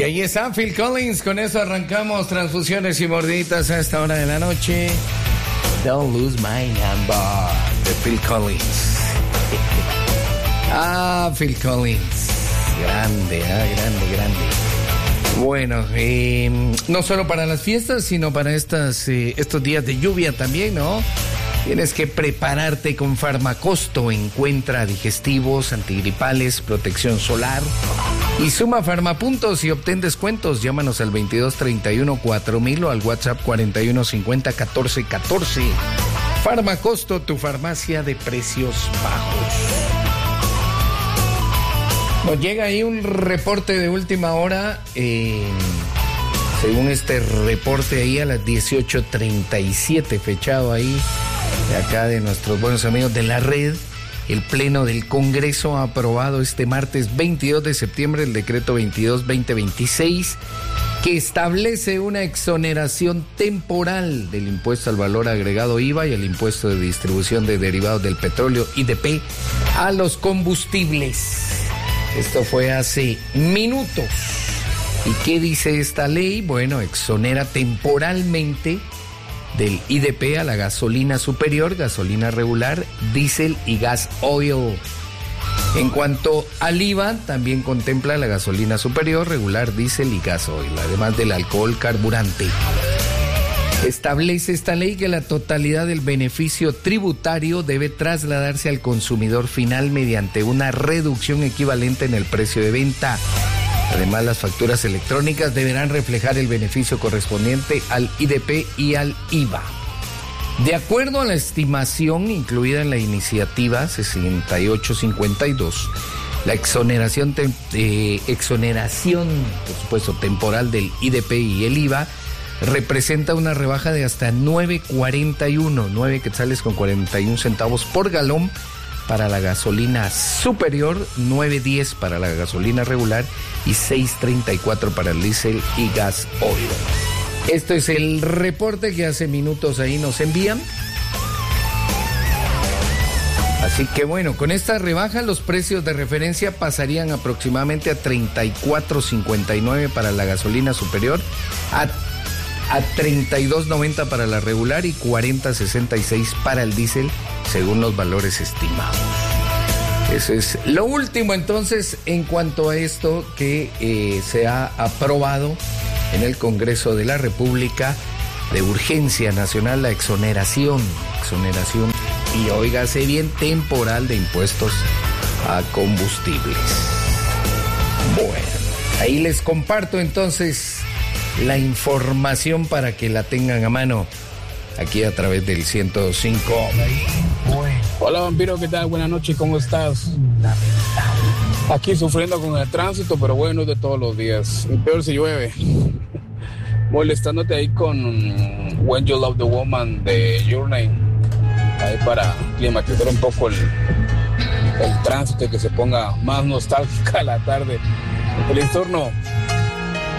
ahí está Phil Collins, con eso arrancamos transfusiones y mordiditas a esta hora de la noche. Don't Lose My Number, de Phil Collins. Phil Collins, grande, grande. Bueno, no solo para las fiestas, sino para estos días de lluvia también, ¿no? Tienes que prepararte con Farmacosto. Encuentra digestivos, antigripales, protección solar y suma Farmapuntos y obtén descuentos. Llámanos al 2231-4000 o al WhatsApp 4150-1414. Farmacosto, tu farmacia de precios bajos. Nos llega ahí un reporte de última hora. Según este reporte ahí a las 18:37, fechado ahí de acá de nuestros buenos amigos de la red, el Pleno del Congreso ha aprobado este martes 22 de septiembre el decreto 22-2026 que establece una exoneración temporal del impuesto al valor agregado IVA y el impuesto de distribución de derivados del petróleo IDP a los combustibles. Esto fue hace minutos. ¿Y qué dice esta ley? Bueno, exonera temporalmente del IDP a la gasolina superior, gasolina regular, diésel y gas oil. En cuanto al IVA, también contempla la gasolina superior, regular, diésel y gas oil, además del alcohol carburante. Establece esta ley que la totalidad del beneficio tributario debe trasladarse al consumidor final mediante una reducción equivalente en el precio de venta. Además, las facturas electrónicas deberán reflejar el beneficio correspondiente al IDP y al IVA. De acuerdo a la estimación incluida en la iniciativa 6852, la exoneración, por supuesto, temporal del IDP y el IVA representa una rebaja de hasta 9 quetzales con 41 centavos por galón para la gasolina superior, 9.10 para la gasolina regular y 6.34 para el diésel y gas oil. Esto es el reporte que hace minutos ahí nos envían. Así que bueno, con esta rebaja los precios de referencia pasarían aproximadamente a 34.59 para la gasolina superior, a 32.90 para la regular y 40.66 para el diésel, según los valores estimados. Eso es lo último entonces en cuanto a esto que se ha aprobado en el Congreso de la República de urgencia nacional, la exoneración y óigase bien, temporal de impuestos a combustibles. Bueno, ahí les comparto entonces la información para que la tengan a mano aquí a través del 105. Hola vampiro, ¿qué tal? Buenas noches, ¿cómo estás? Aquí sufriendo con el tránsito, pero bueno, es de todos los días. Y peor si llueve. Molestándote ahí con When You Love the Woman de Your Name, ahí para climatizar un poco el tránsito y que se ponga más nostálgica la tarde. Feliz turno.